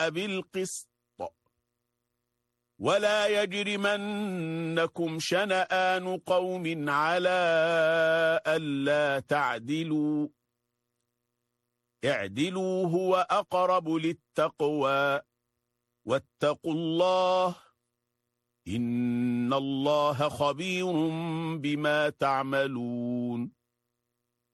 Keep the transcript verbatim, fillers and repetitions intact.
الناس بالقسط ولا يجرمنكم شنآن قوم على ألا تعدلوا اعدلوا هو أقرب للتقوى واتقوا الله إن الله خبير بما تعملون